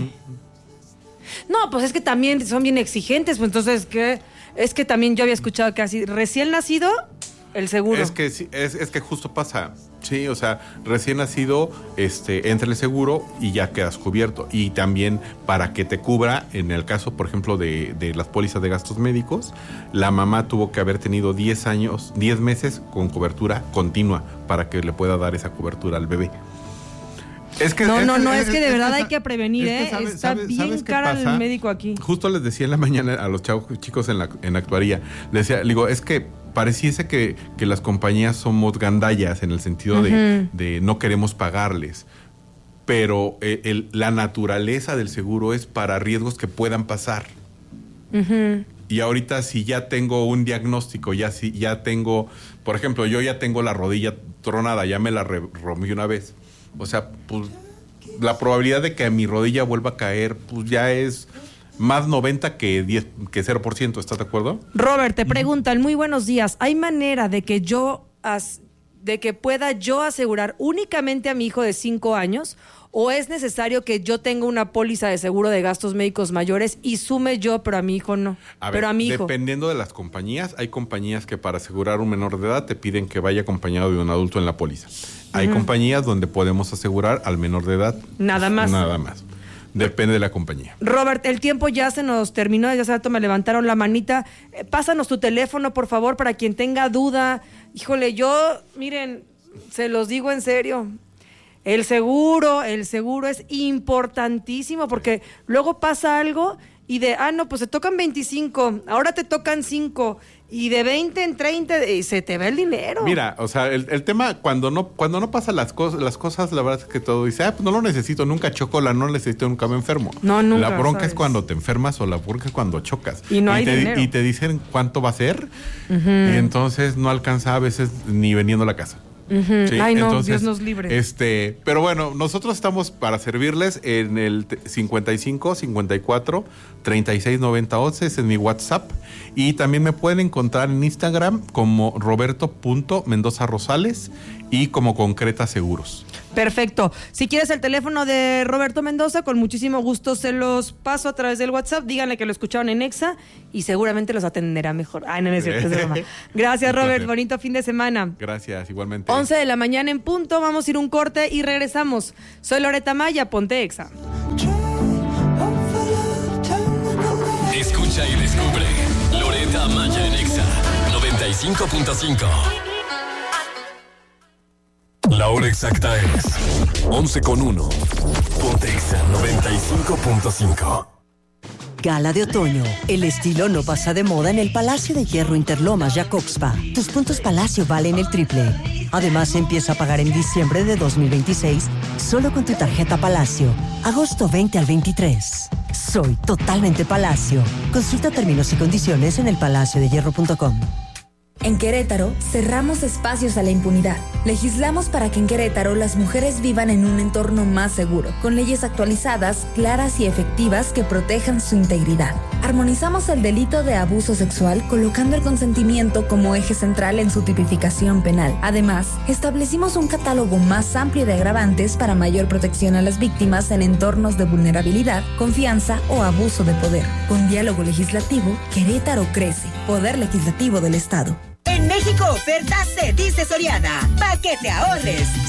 No, pues es que también son bien exigentes, pues entonces, ¿qué? Es que también yo había escuchado que así, recién nacido, el seguro. Es que sí, es que justo pasa, sí, o sea, recién nacido, entra el seguro y ya quedas cubierto. Y también para que te cubra, en el caso, por ejemplo, de las pólizas de gastos médicos, la mamá tuvo que haber tenido 10 meses con cobertura continua para que le pueda dar esa cobertura al bebé. Es que es que de verdad hay que prevenir, está bien cara el médico aquí. Justo les decía en la mañana a los chicos en la actuaría, les digo, es que pareciese que las compañías somos gandallas en el sentido de no queremos pagarles, pero la naturaleza del seguro es para riesgos que puedan pasar. Y ahorita si ya tengo un diagnóstico, ya tengo, por ejemplo, yo ya tengo la rodilla tronada, ya me la rompí una vez. O sea, pues la probabilidad de que mi rodilla vuelva a caer, pues ya es más 90 que 0%, ¿estás de acuerdo? Robert, te preguntan, muy buenos días, ¿hay manera de que yo de que pueda yo asegurar únicamente a mi hijo de 5 años o es necesario que yo tenga una póliza de seguro de gastos médicos mayores y sume yo, pero a mi hijo no? A mi hijo. Dependiendo de las compañías, hay compañías que para asegurar un menor de edad te piden que vaya acompañado de un adulto en la póliza. Hay compañías donde podemos asegurar al menor de edad. Nada más. Depende de la compañía. Robert, el tiempo ya se nos terminó, ya hace rato me levantaron la manita. Pásanos tu teléfono, por favor, para quien tenga duda. Híjole, miren, se los digo en serio. El seguro es importantísimo porque luego pasa algo y pues te tocan 25, ahora te tocan 5 y de 20 en 30 y se te va el dinero. Mira, o sea, el tema cuando no pasan las cosas, la verdad es que todo dice, pues no lo necesito, nunca choco, no lo necesito, nunca me enfermo. No, nunca. La bronca es cuando te enfermas o la bronca es cuando chocas. Y no hay dinero. Y te dicen cuánto va a ser y entonces no alcanza a veces ni vendiendo a la casa. Sí, ay, no, entonces, Dios nos libre. Pero bueno, nosotros estamos para servirles en el 55 54 36 90 11, ese es mi WhatsApp. Y también me pueden encontrar en Instagram como roberto.mendozarosales y como Concreta Seguros. Perfecto. Si quieres el teléfono de Roberto Mendoza, con muchísimo gusto se los paso a través del WhatsApp. Díganle que lo escucharon en Exa y seguramente los atenderá mejor. Ay, no es cierto, es broma. Gracias, Robert. Bonito fin de semana. Gracias, igualmente. 11 de la mañana en punto. Vamos a ir un corte y regresamos. Soy Loreta Maya, ponte Exa. Escucha y descubre Loreta Maya en Exa 95.5. La hora exacta es 11:01. Ponte Exa 95.5. Gala de otoño. El estilo no pasa de moda en el Palacio de Hierro Interlomas Jacobspa. Tus puntos Palacio valen el triple. Además, empieza a pagar en diciembre de 2026 solo con tu tarjeta Palacio. Agosto 20 al 23. Soy totalmente Palacio. Consulta términos y condiciones en elpalaciodehierro.com. En Querétaro, cerramos espacios a la impunidad. Legislamos para que en Querétaro las mujeres vivan en un entorno más seguro, con leyes actualizadas, claras y efectivas que protejan su integridad. Armonizamos el delito de abuso sexual, colocando el consentimiento como eje central en su tipificación penal. Además, establecimos un catálogo más amplio de agravantes para mayor protección a las víctimas en entornos de vulnerabilidad, confianza o abuso de poder. Con diálogo legislativo, Querétaro crece. Poder Legislativo del Estado. En México, oferta se dice Soriana. Pa' que te ahorres.